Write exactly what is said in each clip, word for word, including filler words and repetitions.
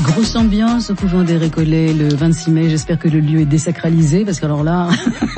Grosse ambiance au couvent des Récollets le vingt-six mai. J'espère que le lieu est désacralisé parce que alors là,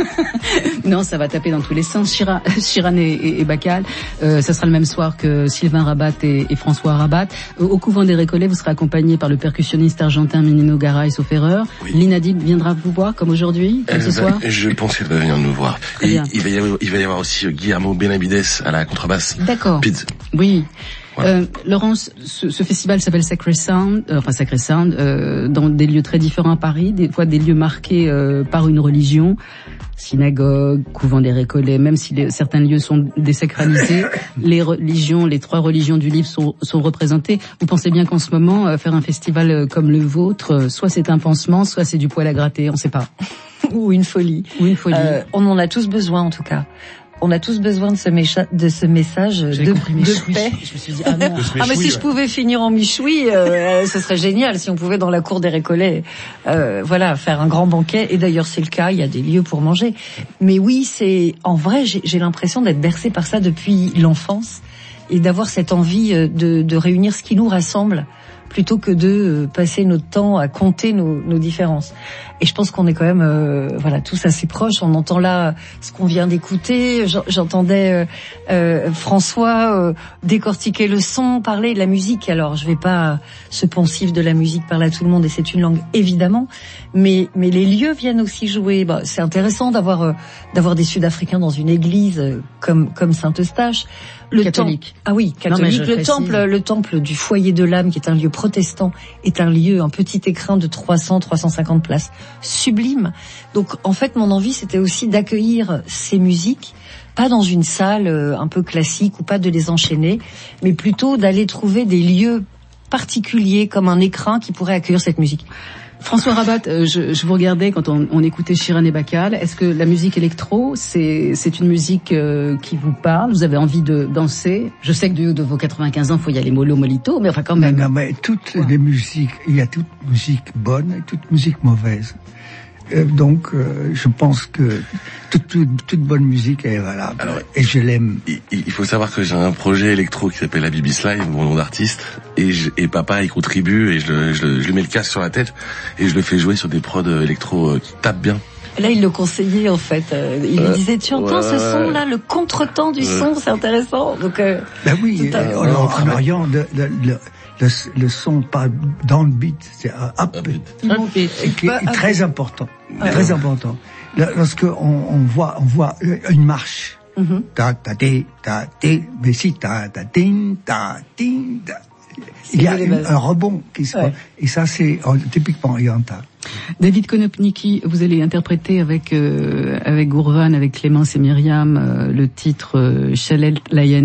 non, ça va taper dans tous les sens. Chira, Chiran et, et, et Bacal. Euh, ça sera le même soir que Sylvain Rabat et, et François Rabat. Euh, au couvent des Récollets, vous serez accompagné par le percussionniste argentin Minino Garay, sauf erreur. Oui. L'Inadib viendra vous voir comme aujourd'hui, comme ce soir. Je pense qu'elle va venir nous voir. Et il va y avoir, il va y avoir aussi Guillermo Benavides à la contrebasse. D'accord. Pids. Oui. Voilà. Euh, Laurence, ce, ce festival s'appelle Sacré Sound, euh, enfin Sacré Sound, euh, dans des lieux très différents à Paris, des fois des lieux marqués euh, par une religion, synagogue, couvent des Récollets, même si les, certains lieux sont désacralisés, les religions, les trois religions du livre sont, sont représentées. Vous pensez bien qu'en ce moment, euh, faire un festival euh, comme le vôtre, euh, soit c'est un pansement, soit c'est du poil à gratter, on ne sait pas. Ou une folie. Ou une folie. Euh, on en a tous besoin en tout cas. On a tous besoin de ce, mécha- de ce message de, de paix. Je me suis dit, ah non. Ah mais si je pouvais finir en michoui, euh, ce serait génial si on pouvait dans la cour des Récollets, euh, voilà, faire un grand banquet. Et d'ailleurs c'est le cas, il y a des lieux pour manger. Mais oui, c'est en vrai, j'ai, j'ai l'impression d'être bercée par ça depuis l'enfance et d'avoir cette envie de, de réunir ce qui nous rassemble, plutôt que de passer notre temps à compter nos, nos différences. Et je pense qu'on est quand même, euh, voilà, tous assez proches. On entend là ce qu'on vient d'écouter. J'entendais euh, euh, François euh, décortiquer le son, parler de la musique. Alors, je vais pas ce poncif de la musique parler à tout le monde, et c'est une langue évidemment. Mais mais les lieux viennent aussi jouer. Bah, c'est intéressant d'avoir euh, d'avoir des Sud-Africains dans une église euh, comme comme Saint-Eustache. Le catholique. Temple, ah oui, catholique. Non, le temple, le temple du Foyer de l'Âme, qui est un lieu protestant, est un lieu, un petit écrin de trois cents, trois cent cinquante places, sublime. Donc, en fait, mon envie, c'était aussi d'accueillir ces musiques, pas dans une salle un peu classique ou pas de les enchaîner, mais plutôt d'aller trouver des lieux particuliers comme un écrin qui pourrait accueillir cette musique. François Rabat, euh, je, je vous regardais quand on, on écoutait Chiran et Bacal. Est-ce que la musique électro, c'est, c'est une musique euh, qui vous parle? Vous avez envie de danser? Je sais que du haut de vos quatre-vingt-quinze ans, il faut y aller mollo molito, mais enfin quand même. Non, non, mais toutes ouais. les musiques, il y a toute musique bonne et toute musique mauvaise. Euh, donc, euh, je pense que toute, toute, toute bonne musique est valable. Alors, et je l'aime. Il, il faut savoir que j'ai un projet électro qui s'appelle la Bibi Live, mon nom d'artiste, et, je, et papa il contribue et je, le, je, le, je lui mets le casque sur la tête et je le fais jouer sur des prods électro qui tapent bien. Là, il le conseillait en fait. Il euh, lui disait, tu entends ouais, ce son-là, le contretemps du euh. son, c'est intéressant. Donc, euh, ben oui, euh, en, en, en Orient, de, de, de, le, le son pas dans le beat, c'est un up, un beat, qui est très important, ouais. très important. Lorsque on, on voit, on voit une marche, mm-hmm. ta ta té ta té, mais si ta ta tin ta tin, il y a une, un rebond qui se ouais. et ça c'est typiquement oriental. David Konopnicki, vous allez interpréter avec euh, avec Gourvan, avec Clémence et Myriam euh, le titre euh, Shalel Layan.